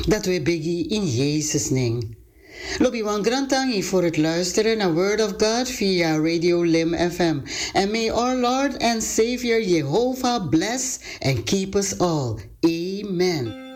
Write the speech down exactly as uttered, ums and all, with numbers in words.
Dat we biggie in Jezus' naam. Lobby wan grantangi voor het luisteren naar Word of God via Radio Lim F M. And may our Lord and Savior Jehovah bless and keep us all. Amen.